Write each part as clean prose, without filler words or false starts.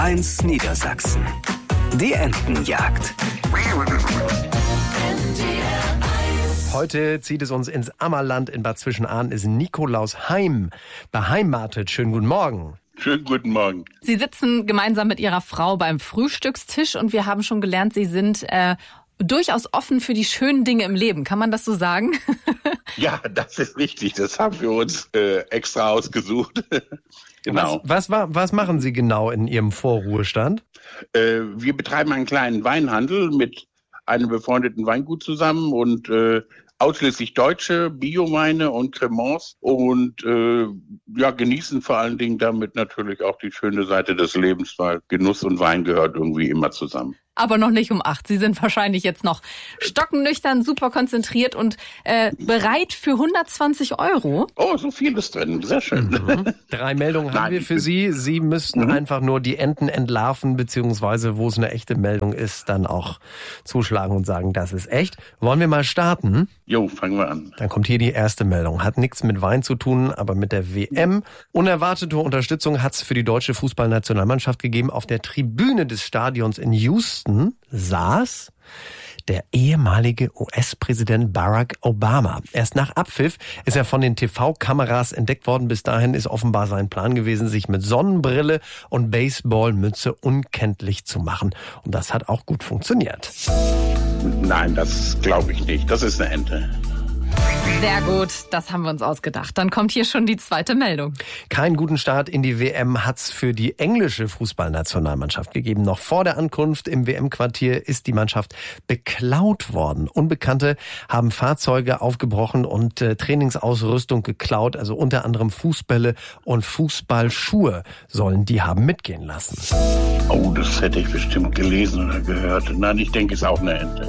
1 Niedersachsen. Die Entenjagd. Heute zieht es uns ins Ammerland in Bad Zwischenahn, ist Nikolaus Heim beheimatet. Schönen guten Morgen. Schönen guten Morgen. Sie sitzen gemeinsam mit Ihrer Frau beim Frühstückstisch und wir haben schon gelernt, Sie sind durchaus offen für die schönen Dinge im Leben. Kann man das so sagen? Ja, das ist richtig. Das haben wir uns extra ausgesucht. Genau. Was machen Sie genau in Ihrem Vorruhestand? Wir betreiben einen kleinen Weinhandel mit einem befreundeten Weingut zusammen und ausschließlich deutsche Bioweine und Cremants und genießen vor allen Dingen damit natürlich auch die schöne Seite des Lebens, weil Genuss und Wein gehört irgendwie immer zusammen. Aber noch nicht um 8. Sie sind wahrscheinlich jetzt noch stockennüchtern, super konzentriert und bereit für 120 €. Oh, so viel ist drin. Sehr schön. Mhm. 3 Meldungen haben wir für Sie. Sie müssten einfach nur die Enten entlarven, beziehungsweise wo es eine echte Meldung ist, dann auch zuschlagen und sagen, das ist echt. Wollen wir mal starten? Jo, fangen wir an. Dann kommt hier die erste Meldung. Hat nichts mit Wein zu tun, aber mit der WM. Unerwartete Unterstützung hat es für die deutsche Fußballnationalmannschaft gegeben. Auf der Tribüne des Stadions in Houston saß der ehemalige US-Präsident Barack Obama. Erst nach Abpfiff ist er von den TV-Kameras entdeckt worden. Bis dahin ist offenbar sein Plan gewesen, sich mit Sonnenbrille und Baseballmütze unkenntlich zu machen. Und das hat auch gut funktioniert. Nein, das glaube ich nicht. Das ist eine Ente. Sehr gut, das haben wir uns ausgedacht. Dann kommt hier schon die zweite Meldung. Keinen guten Start in die WM hat's für die englische Fußballnationalmannschaft gegeben. Noch vor der Ankunft im WM-Quartier ist die Mannschaft beklaut worden. Unbekannte haben Fahrzeuge aufgebrochen und Trainingsausrüstung geklaut. Also unter anderem Fußbälle und Fußballschuhe sollen die haben mitgehen lassen. Oh, das hätte ich bestimmt gelesen oder gehört. Nein, ich denke, es ist auch eine Ente.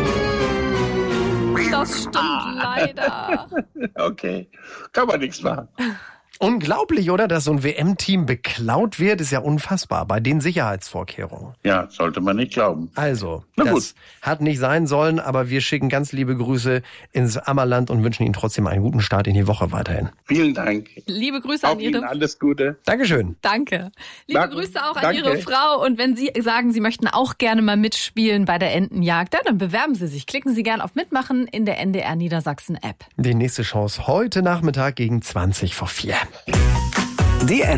Das stimmt leider. Okay, kann man nichts machen. Unglaublich, oder? Dass so ein WM-Team beklaut wird, ist ja unfassbar bei den Sicherheitsvorkehrungen. Ja, sollte man nicht glauben. Also, das hat nicht sein sollen, aber wir schicken ganz liebe Grüße ins Ammerland und wünschen Ihnen trotzdem einen guten Start in die Woche weiterhin. Vielen Dank. Liebe Grüße auch an Ihre... Ihnen alles Gute. Dankeschön. Danke. Liebe Grüße auch an Danke. Ihre Frau. Und wenn Sie sagen, Sie möchten auch gerne mal mitspielen bei der Entenjagd, dann bewerben Sie sich. Klicken Sie gerne auf Mitmachen in der NDR Niedersachsen App. Die nächste Chance heute Nachmittag gegen 4:20. Die